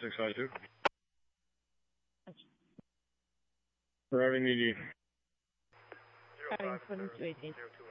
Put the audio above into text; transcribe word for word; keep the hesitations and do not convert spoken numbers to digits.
six five two. Routing E D. Routing seven two eighteen.